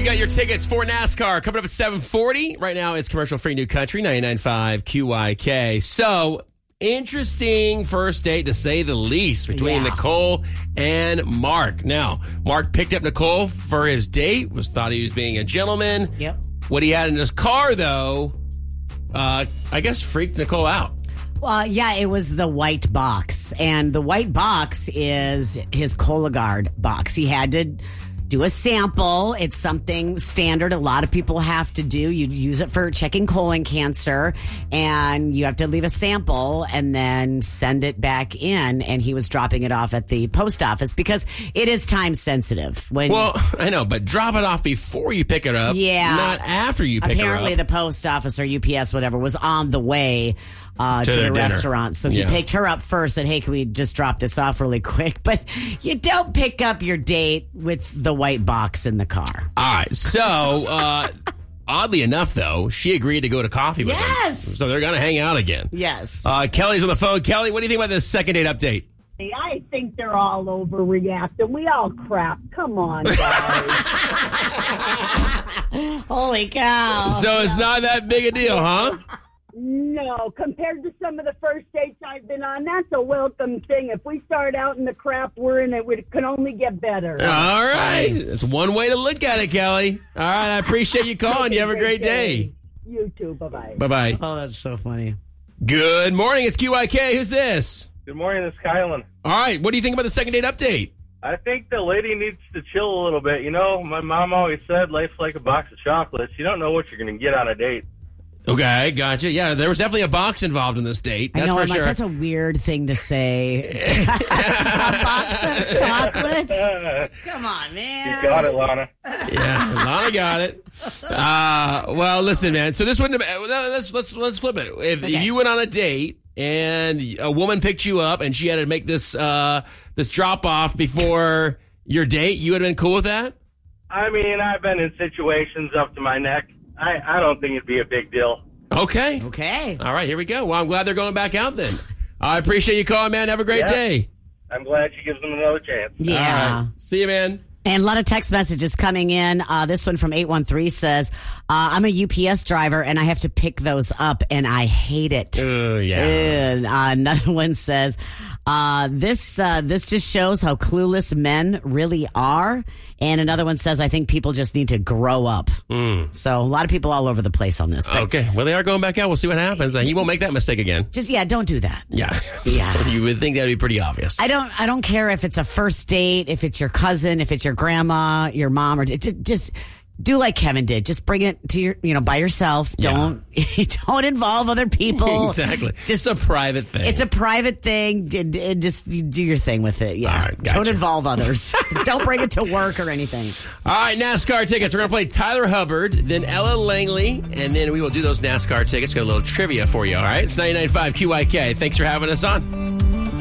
got your tickets for NASCAR coming up at 7:40. Right now, it's commercial-free New Country, 99.5 QYK. So, interesting first date, to say the least, between Nicole and Mark. Now, Mark picked up Nicole for his date, thought he was being a gentleman. Yep. What he had in his car, though, I guess freaked Nicole out. Well, yeah, it was the white box. And the white box is his Cologuard box. He had to do a sample. It's something standard a lot of people have to do. You use it for checking colon cancer, and you have to leave a sample and then send it back in. And he was dropping it off at the post office because it is time sensitive. Well, I know, but drop it off before you pick it up. Yeah. Not after you pick it up. Apparently the post office or UPS, whatever, was on the way to the dinner restaurant. So he picked her up first, said, hey, can we just drop this off really quick? But you don't pick up your date with the white box in the car. All right. So, oddly enough, though, she agreed to go to coffee with him. So they're going to hang out again. Yes. Kelly's on the phone. Kelly, what do you think about this second date update? I think they're all overreacting. We all crap. Come on, guys. Holy cow. So it's not that big a deal, huh? No, compared to some of the first dates I've been on, that's a welcome thing. If we start out in the crap we're in, it can only get better. All right. That's one way to look at it, Kelly. All right. I appreciate you calling. You have a great day. You too. Bye-bye. Bye-bye. Oh, that's so funny. Good morning. It's QYK. Who's this? Good morning, it's Kylan. All right. What do you think about the second date update? I think the lady needs to chill a little bit. You know, my mom always said life's like a box of chocolates. You don't know what you're going to get on a date. Okay, gotcha. Yeah, there was definitely a box involved in this date. That's I know, for I'm sure. like, that's a weird thing to say. A box of chocolates? Come on, man. You got it, Lana. Yeah, Lana got it. Well, listen, man. So this wouldn't have. Let's flip it. If you went on a date and a woman picked you up and she had to make this drop off before your date, you would have been cool with that? I mean, I've been in situations up to my neck. I don't think it'd be a big deal. Okay. All right, here we go. Well, I'm glad they're going back out then. I appreciate you calling, man. Have a great day. I'm glad she gives them another chance. Yeah. All right. See you, man. And a lot of text messages coming in. This one from 813 says, I'm a UPS driver and I have to pick those up and I hate it. Yeah. And another one says, this just shows how clueless men really are. And another one says, I think people just need to grow up. So a lot of people all over the place on this. Okay. Well, they are going back out. We'll see what happens. He won't make that mistake again. Just, don't do that. Yeah. Yeah. You would think that would be pretty obvious. I don't care if it's a first date, if it's your cousin, if it's your grandma, your mom, or just do like Kevin did. Just bring it to your, by yourself. Don't involve other people. Exactly. Just a private thing. It's a private thing. Just do your thing with it. Yeah. All right, gotcha. Don't involve others. Don't bring it to work or anything. All right, NASCAR tickets. We're going to play Tyler Hubbard, then Ella Langley, and then we will do those NASCAR tickets. Got a little trivia for you, all right? It's 99.5 QYK. Thanks for having us on.